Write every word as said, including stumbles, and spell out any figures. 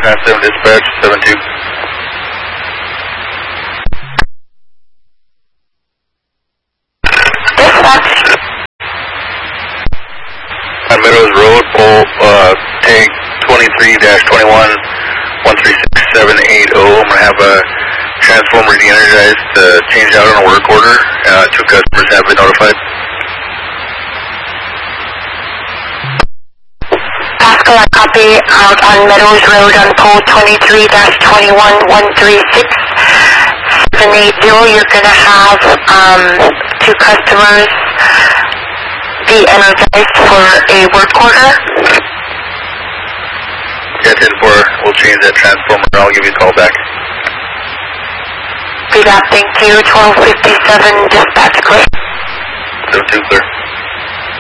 five nine seven dispatch, seven two. Dispatch. On Meadows Road, pole, uh, tank twenty-three dash twenty-one, one three six seven eight zero. I'm going to have a transformer de-energized to change out on a work order. Uh, two customers have been notified. Pascal, I copy out on Meadows Road on pole twenty-three dash twenty-one, one three six seven eight zero. You're going to have um, two customers de-energized for a work order. Yeah, ten four, we'll change that transformer. I'll give you a call back. Be that, thank you. twelve fifty-seven dispatch, clear. seven two, clear.